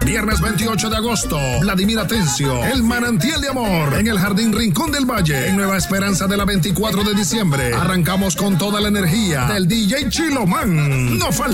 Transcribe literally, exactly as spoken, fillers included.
Viernes veintiocho de agosto, Vladimir Atencio, El Manantial de Amor, en el Jardín Rincón del Valle, en Nueva Esperanza de la veinticuatro de diciembre. Arrancamos con toda la energía del D J Chiloman. No falta.